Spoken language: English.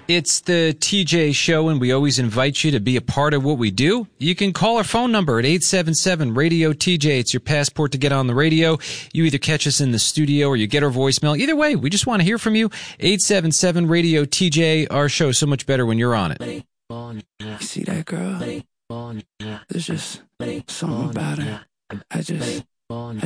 It's the TJ Show, and we always invite you to be a part of what we do. You can call our phone number at 877-RADIO-TJ. It's your passport to get on the radio. You either catch us in the studio or you get our voicemail. Either way, we just want to hear from you. 877-RADIO-TJ. Our show is so much better when you're on it. You see that girl? There's just something about her. I